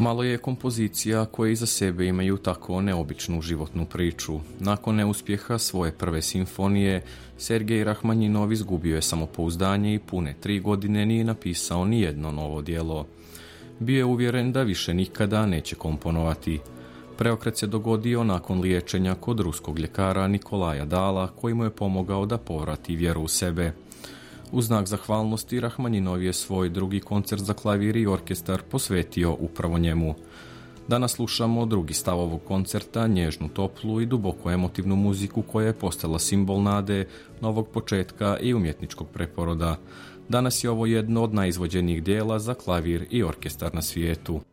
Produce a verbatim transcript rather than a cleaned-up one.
Malo je kompozicija koje iza sebe imaju tako neobičnu životnu priču. Nakon neuspjeha svoje prve simfonije, Sergej Rahmanjinov izgubio je samopouzdanje i pune tri godine nije napisao ni jedno novo djelo. Bio je uvjeren da više nikada neće komponovati. Preokret se dogodio nakon liječenja kod ruskog ljekara Nikolaja Dala, koji mu je pomogao da povrati vjeru u sebe. U znak zahvalnosti Rahmanjinov je svoj drugi koncert za klavir i orkestar posvetio upravo njemu. Danas slušamo drugi stav ovog koncerta, nježnu, toplu i duboko emotivnu muziku koja je postala simbol nade, novog početka i umjetničkog preporoda. Danas je ovo jedno od najizvođenijih dijela za klavir i orkestar na svijetu.